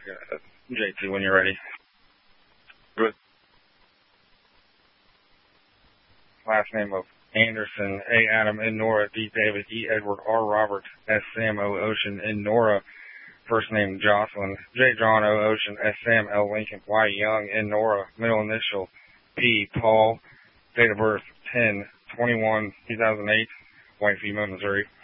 JT, when you're ready. Good. Last name of Anderson, A. Adam, N. Nora, D. David, E. Edward, R. Robert, S. Sam, O. Ocean, N. Nora. First name Jocelyn, J. John, O. Ocean, S. Sam, L. Lincoln, Y. Young, N. Nora. Middle initial P. Paul. Date of birth 10/21/2008. White female, Missouri.